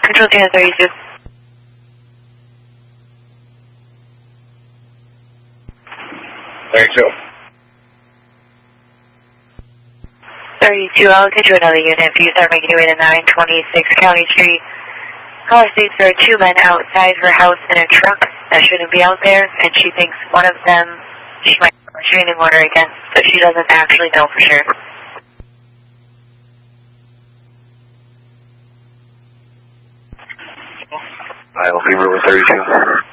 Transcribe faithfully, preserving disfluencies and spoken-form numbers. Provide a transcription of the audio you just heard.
Control Channel thirty-two. thirty-two. thirty-two, I'll get you another unit. Please start making your way to nine twenty-six County Street. Caller states there are two men outside her house in a truck that shouldn't be out there, and she thinks one of them, she might have a restraining order against, but she doesn't actually know for sure. I'll be River thirty-two.